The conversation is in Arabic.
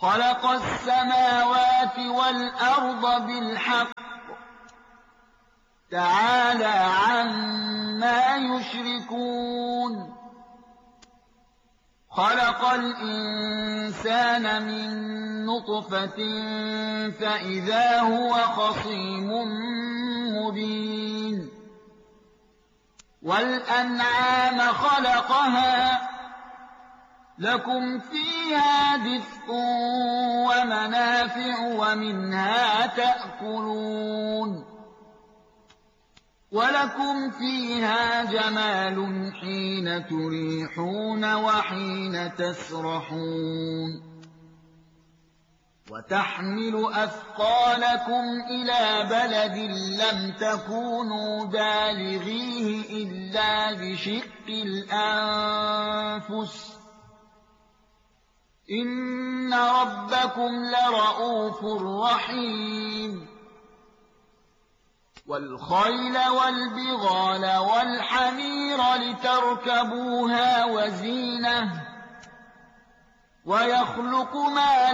خلق السماوات والأرض بالحق تعالى عما يشركون خلق الإنسان من نطفة فإذا هو خصيم مبين والأنعام خلقها لكم فيها دفء ومنافع ومنها تأكلون ولكم فيها جمال حين تريحون وحين تسرحون وتحمل أثقالكم إلى بلد لم تكونوا بالغيه إلا بشق الأنفس إن ربكم لرؤوف رحيم والخيل والبغال والحمير لتركبوها وزينة ويخلق ما